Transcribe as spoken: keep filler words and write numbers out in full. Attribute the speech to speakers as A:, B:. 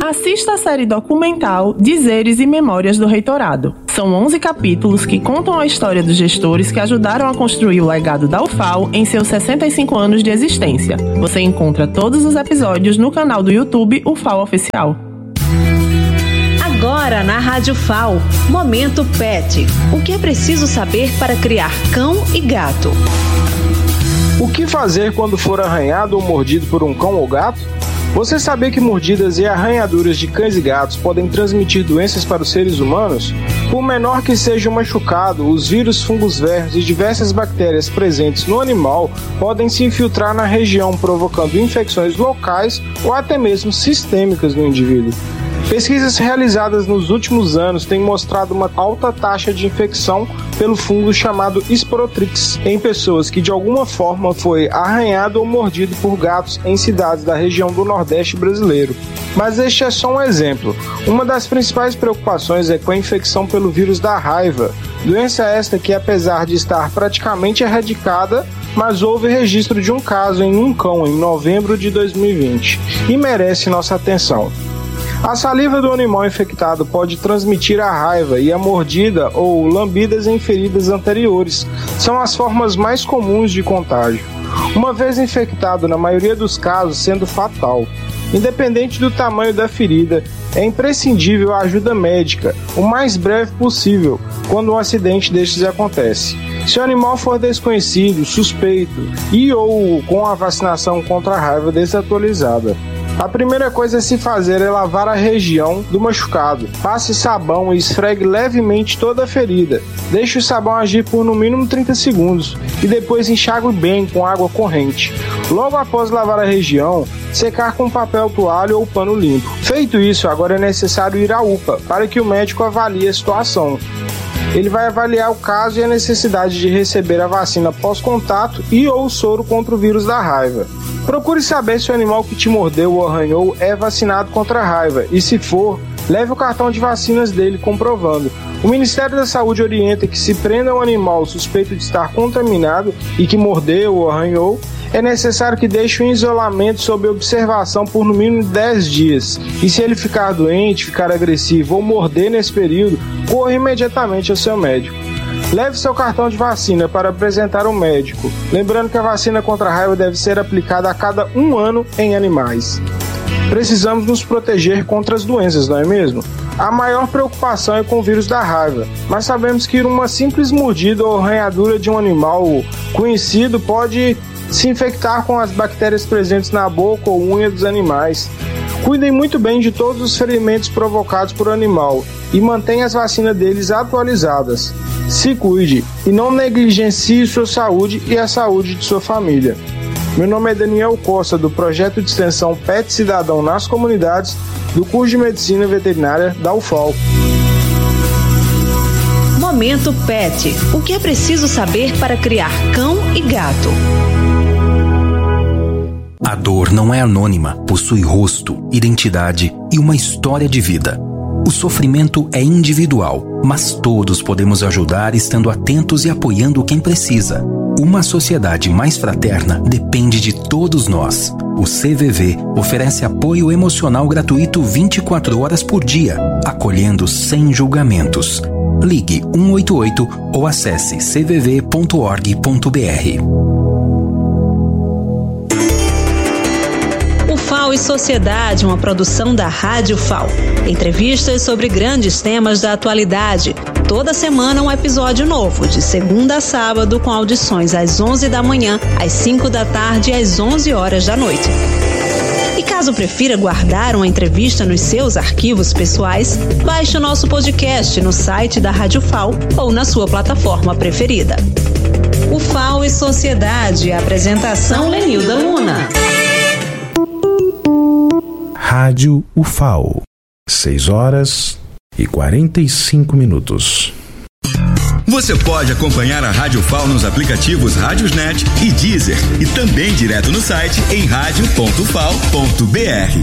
A: Assista a série documental Dizeres e Memórias do Reitorado. São onze capítulos que contam a história dos gestores que ajudaram a construir o legado da U F A L em seus sessenta e cinco anos de existência. Você encontra todos os episódios no canal do YouTube U F A L Oficial.
B: Agora na Rádio F A L, Momento Pet. O que é preciso saber para criar cão e gato?
C: O que fazer quando for arranhado ou mordido por um cão ou gato? Você sabia que mordidas e arranhaduras de cães e gatos podem transmitir doenças para os seres humanos? Por menor que seja o machucado, os vírus, fungos, vermes e diversas bactérias presentes no animal podem se infiltrar na região, provocando infecções locais ou até mesmo sistêmicas no indivíduo. Pesquisas realizadas nos últimos anos têm mostrado uma alta taxa de infecção pelo fungo chamado Sportrix em pessoas que de alguma forma foi arranhado ou mordido por gatos em cidades da região do Nordeste brasileiro. Mas este é só um exemplo. Uma das principais preocupações é com a infecção pelo vírus da raiva, doença esta que, apesar de estar praticamente erradicada, mas houve registro de um caso em um cão em novembro de dois mil e vinte e merece nossa atenção. A saliva do animal infectado pode transmitir a raiva e a mordida ou lambidas em feridas anteriores são as formas mais comuns de contágio. Uma vez infectado, na maioria dos casos, sendo fatal. Independente do tamanho da ferida, é imprescindível a ajuda médica o mais breve possível quando um acidente destes acontece. Se o animal for desconhecido, suspeito e ou com a vacinação contra a raiva desatualizada. A primeira coisa a se fazer é lavar a região do machucado. Passe sabão e esfregue levemente toda a ferida. Deixe o sabão agir por no mínimo trinta segundos e depois enxague bem com água corrente. Logo após lavar a região, secar com papel toalha ou pano limpo. Feito isso, agora é necessário ir à U P A para que o médico avalie a situação. Ele vai avaliar o caso e a necessidade de receber a vacina pós-contato e ou soro contra o vírus da raiva. Procure saber se o animal que te mordeu ou arranhou é vacinado contra a raiva e, se for, leve o cartão de vacinas dele comprovando. O Ministério da Saúde orienta que, se prenda um animal suspeito de estar contaminado e que mordeu ou arranhou, é necessário que deixe o isolamento sob observação por no mínimo dez dias. E se ele ficar doente, ficar agressivo ou morder nesse período, corra imediatamente ao seu médico. Leve seu cartão de vacina para apresentar ao médico. Lembrando que a vacina contra a raiva deve ser aplicada a cada um ano em animais. Precisamos nos proteger contra as doenças, não é mesmo? A maior preocupação é com o vírus da raiva, mas sabemos que uma simples mordida ou arranhadura de um animal conhecido pode se infectar com as bactérias presentes na boca ou unha dos animais. Cuidem muito bem de todos os ferimentos provocados por animal e mantenha as vacinas deles atualizadas. Se cuide e não negligencie sua saúde e a saúde de sua família. Meu nome é Daniel Costa, do projeto de extensão Pet Cidadão nas Comunidades, do curso de Medicina Veterinária da U F A L.
B: Momento Pet. O que é preciso saber para criar cão e gato?
D: A dor não é anônima, possui rosto, identidade e uma história de vida. O sofrimento é individual, mas todos podemos ajudar estando atentos e apoiando quem precisa. Uma sociedade mais fraterna depende de todos nós. O C V V oferece apoio emocional gratuito vinte e quatro horas por dia, acolhendo sem julgamentos. Ligue um oito oito ou acesse c v v ponto org ponto b r.
B: F A L e Sociedade, uma produção da Rádio F A L. Entrevistas sobre grandes temas da atualidade. Toda semana um episódio novo, de segunda a sábado, com audições às onze da manhã, às cinco da tarde e às onze horas da noite. E caso prefira guardar uma entrevista nos seus arquivos pessoais, baixe o nosso podcast no site da Rádio F A L ou na sua plataforma preferida. O F A L e Sociedade, apresentação Lenilda Luna.
E: Rádio U F A L, seis horas e quarenta e cinco minutos.
F: Você pode acompanhar a Rádio F A L nos aplicativos Rádiosnet e Deezer e também direto no site em rádio ponto f a l ponto b r.